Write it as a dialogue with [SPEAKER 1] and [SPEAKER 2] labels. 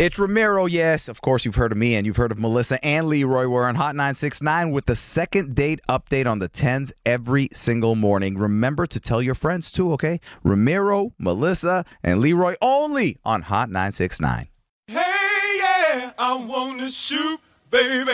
[SPEAKER 1] It's Ramiro, yes. Of course, you've heard of me and you've heard of Melissa and Leroy. We're on Hot 969 with the second date update on the 10s every single morning. Remember to tell your friends too, okay? Ramiro, Melissa, and Leroy only on Hot 969.
[SPEAKER 2] Hey, yeah, I want to shoot, baby.